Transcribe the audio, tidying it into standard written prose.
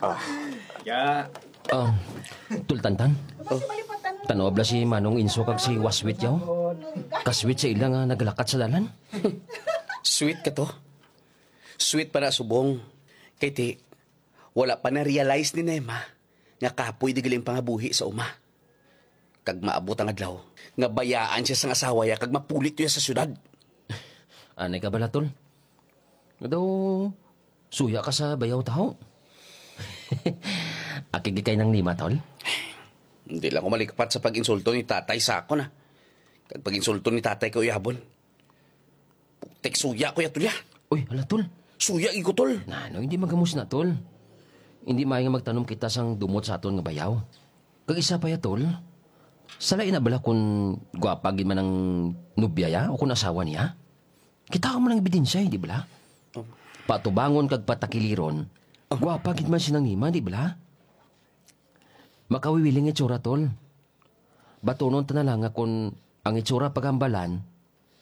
Ya. Tultantan. Tanaw bla si Manong Inso kag si Waswit yaw. Kaswit sa ila nga naglakat sa dalan. Sweet ka to. Sweet para subong. Kay ti, wala pa na-realize ni Nema nga kapoy di galing pangabuhi sa uma. Kag maabot ang adlaw, nga bayaan siya sa asawa ya kag mapulit niya sa syudad. Anay ka bala, tol? Nga daw, suya ka sa bayaw tao. Akigikay ng lima, tol? Hindi lang ko malikpat sa pag-insulto ni tatay sa ako na. Kag pag-insulto ni tatay ko yabon. Putek suya ko ya tulya. Uy, hala, tol. Suya iko tol. Nano, hindi magamos na, tol. Hindi maayo nga magtanom kita sang dumot sa aton nga bayaw. Kag isa pa ya, tol. Salay na bala kung gwapagin man ang nubya ya o kung asawa niya? Kita ka man ang ebidensya, di bala? Patubangon kag patakiliron, gwapagin man sinang nima, di bala? Makawiwiling itsura, tol. Batunon ta na lang nga kung ang itsura pagambalan,